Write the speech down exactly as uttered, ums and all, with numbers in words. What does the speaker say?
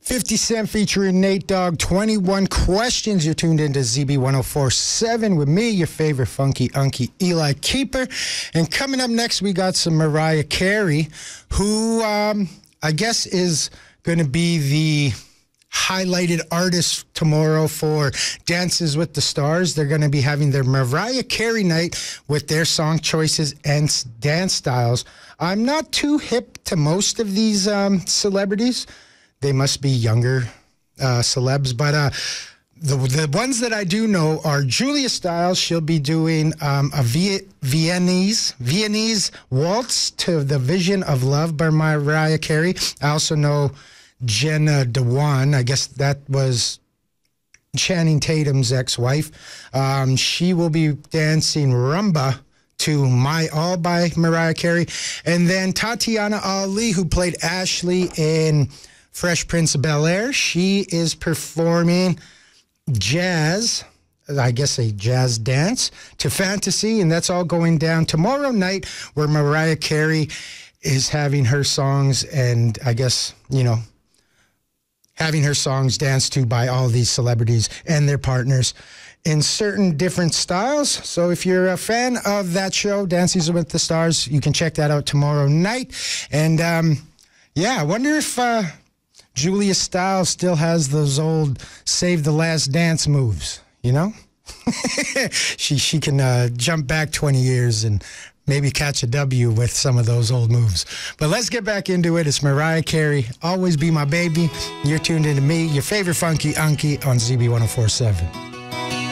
fifty Cent featuring Nate Dogg, twenty-one questions. You're tuned into Z B one oh four point seven with me, your favorite funky unky Eli Keeper. And coming up next, we got some Mariah Carey, who um, I guess is going to be the highlighted artist tomorrow for Dances with the Stars. They're going to be having their Mariah Carey night with their song choices and dance styles. I'm not too hip to most of these um, celebrities. They must be younger uh, celebs, but uh, the the ones that I do know are Julia Stiles. She'll be doing um, a v- Viennese Viennese waltz to the Vision of Love by Mariah Carey. I also know Jenna Dewan. I guess that was Channing Tatum's ex-wife. Um, she will be dancing rumba to My All by Mariah Carey, and then Tatiana Ali, who played Ashley in Fresh Prince of Bel-Air, she is performing jazz, I guess a jazz dance, to Fantasy, and that's all going down tomorrow night, where Mariah Carey is having her songs and, I guess, you know, having her songs danced to by all these celebrities and their partners in certain different styles. So if you're a fan of that show, Dances with the Stars, you can check that out tomorrow night. And, um, yeah, I wonder if... Uh, Julia Stiles still has those old Save the Last Dance moves, you know? she she can uh, jump back twenty years and maybe catch a W with some of those old moves. But let's get back into it. It's Mariah Carey, Always Be My Baby. You're tuned into me, your favorite funky unky on Z B one oh four point seven.